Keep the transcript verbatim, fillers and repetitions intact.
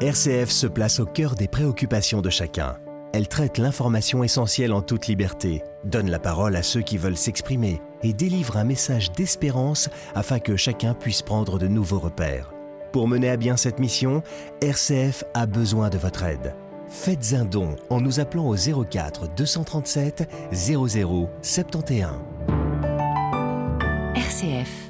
R C F se place au cœur des préoccupations de chacun. Elle traite l'information essentielle en toute liberté, donne la parole à ceux qui veulent s'exprimer et délivre un message d'espérance afin que chacun puisse prendre de nouveaux repères. Pour mener à bien cette mission, R C F a besoin de votre aide. Faites un don en nous appelant au zéro quatre deux cent trente-sept zéro zéro soixante et onze. R C F